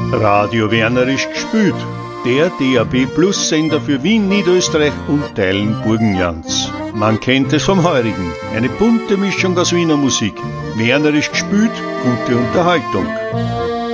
Radio Wernerisch gespült. Der DAB Plus Sender für Wien, Niederösterreich und Teilen Burgenlands. Man kennt es vom Heurigen. Eine bunte Mischung aus Wiener Musik. Wernerisch gespült, gute Unterhaltung.